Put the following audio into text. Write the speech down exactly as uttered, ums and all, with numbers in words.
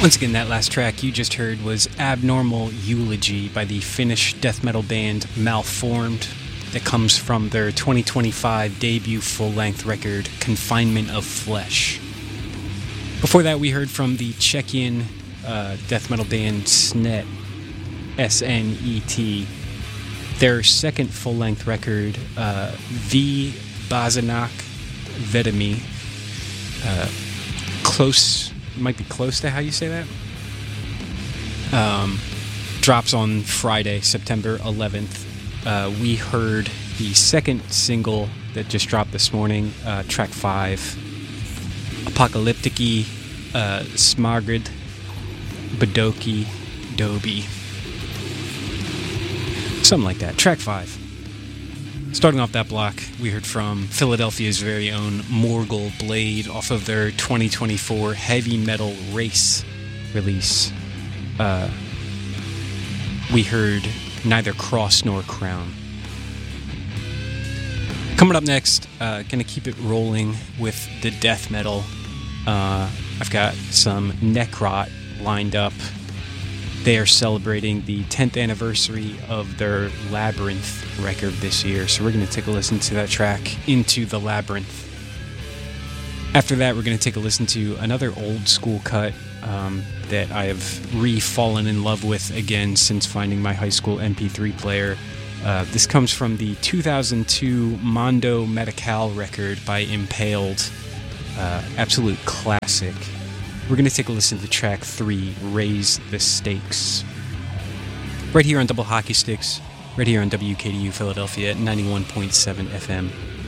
Once again, that last track you just heard was Abnormal Eulogy by the Finnish death metal band Malformed, that comes from their twenty twenty-five debut full-length record, Confinement of Flesh. Before that, we heard from the Czechian uh, death metal band Snet, S N E T, their second full-length record, uh, V Bazanak Vedami, uh, close... might be close to how you say that. Um, drops on Friday, September eleventh. Uh, we heard the second single that just dropped this morning, uh, track five, Apocalyptiki uh, Smargrid Badoki Dobi. Something like that. Track five. Starting off that block, we heard from Philadelphia's very own Morgul Blade off of their twenty twenty-four Heavy Metal Race release. Uh, we heard Neither Cross Nor Crown. Coming up next, uh, gonna keep it rolling with the death metal. Uh, I've got some Necrot lined up. They are celebrating the tenth anniversary of their Labyrinth record this year, so we're going to take a listen to that track, Into the Labyrinth. After that, we're going to take a listen to another old school cut um, that I have re-fallen in love with again since finding my high school M P three player. Uh, this comes from the two thousand two Mondo Medical record by Impaled. Uh, absolute classic. We're going to take a listen to track three, Raise the Stakes. Right here on Double Hockey Sticks, right here on W K D U Philadelphia at ninety-one point seven F M.